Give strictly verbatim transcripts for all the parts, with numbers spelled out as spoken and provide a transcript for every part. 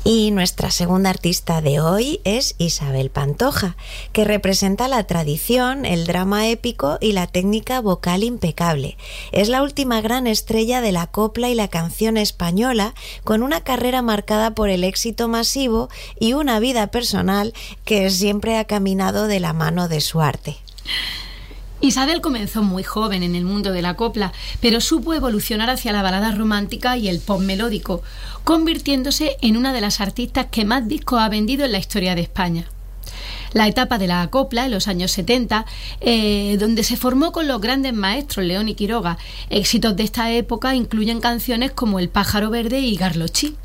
Y nuestra segunda artista de hoy es Isabel Pantoja, que representa la tradición, el drama épico y la técnica vocal impecable. Es la última gran estrella de la copla y la canción española, con una carrera marcada por el éxito masivo y una vida personal que siempre ha caminado de la mano de su arte. Isabel comenzó muy joven en el mundo de la copla, pero supo evolucionar hacia la balada romántica y el pop melódico, convirtiéndose en una de las artistas que más discos ha vendido en la historia de España. La etapa de la copla, en los años setenta, eh, donde se formó con los grandes maestros León y Quiroga. Éxitos de esta época incluyen canciones como El pájaro verde y Garlochí.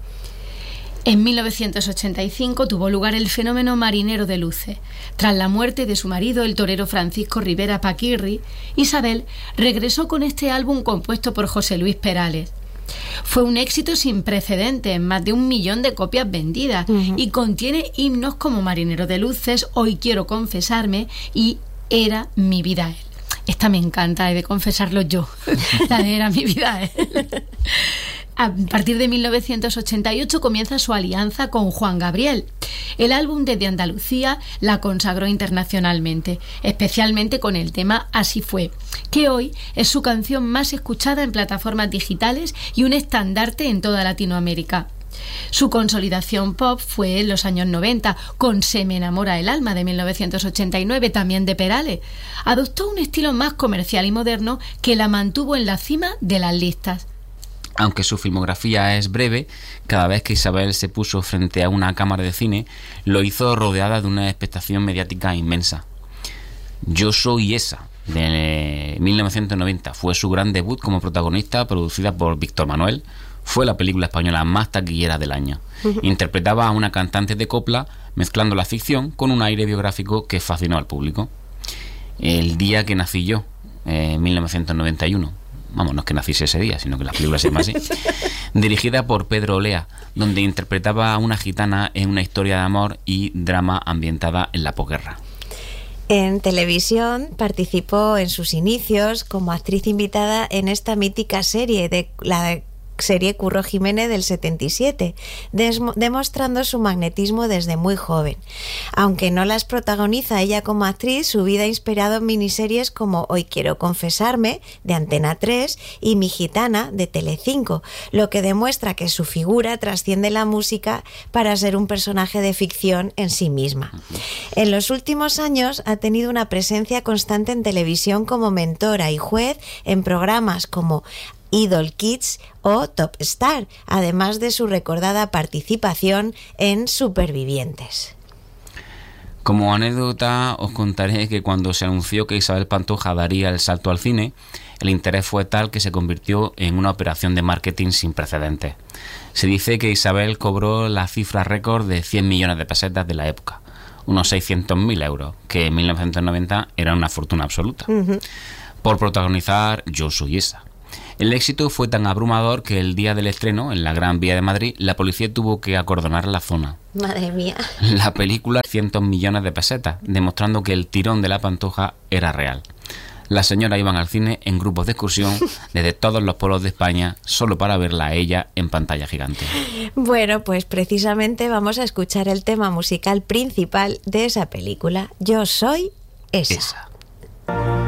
En mil novecientos ochenta y cinco tuvo lugar el fenómeno Marinero de Luces. Tras la muerte de su marido, el torero Francisco Rivera Paquirri, Isabel regresó con este álbum compuesto por José Luis Perales. Fue un éxito sin precedentes, en más de un millón de copias vendidas, uh-huh. y contiene himnos como Marinero de Luces, Hoy quiero confesarme y Era mi vida él. Esta me encanta, he de confesarlo yo, la de Era mi vida él. A partir de mil novecientos ochenta y ocho comienza su alianza con Juan Gabriel. El álbum Desde Andalucía la consagró internacionalmente, especialmente con el tema Así fue, que hoy es su canción más escuchada en plataformas digitales y un estandarte en toda Latinoamérica. Su consolidación pop fue en los años noventa, con Se me enamora el alma de mil novecientos ochenta y nueve, también de Perales. Adoptó un estilo más comercial y moderno que la mantuvo en la cima de las listas. Aunque su filmografía es breve, cada vez que Isabel se puso frente a una cámara de cine, lo hizo rodeada de una expectación mediática inmensa. Yo soy esa, de mil novecientos noventa, fue su gran debut como protagonista, producida por Víctor Manuel. Fue la película española más taquillera del año. Interpretaba a una cantante de copla, mezclando la ficción con un aire biográfico que fascinó al público. El día que nací yo, en eh, mil novecientos noventa y uno. Vamos, no es que naciese ese día, sino que la película se llama así. Dirigida por Pedro Olea, donde interpretaba a una gitana en una historia de amor y drama ambientada en la posguerra. En televisión participó en sus inicios como actriz invitada en esta mítica serie de la serie Curro Jiménez del setenta y siete, des- demostrando su magnetismo desde muy joven. Aunque no las protagoniza ella como actriz, su vida ha inspirado en miniseries como Hoy quiero confesarme, de Antena tres, y Mi gitana, de Telecinco, lo que demuestra que su figura trasciende la música para ser un personaje de ficción en sí misma. En los últimos años ha tenido una presencia constante en televisión como mentora y juez en programas como Idol Kids o Top Star, además de su recordada participación en Supervivientes. Como anécdota os contaré que cuando se anunció que Isabel Pantoja daría el salto al cine, el interés fue tal que se convirtió en una operación de marketing sin precedentes. Se dice que Isabel cobró la cifra récord de cien millones de pesetas de la época, unos seiscientos mil euros, que en mil novecientos noventa era una fortuna absoluta, uh-huh. por protagonizar Yo soy esa. El éxito fue tan abrumador que el día del estreno, en la Gran Vía de Madrid, la policía tuvo que acordonar la zona. Madre mía. La película, cientos millones de pesetas, demostrando que el tirón de la Pantoja era real. Las señoras iban al cine en grupos de excursión desde todos los pueblos de España solo para verla a ella en pantalla gigante. Bueno, pues precisamente vamos a escuchar el tema musical principal de esa película, Yo soy esa. Esa.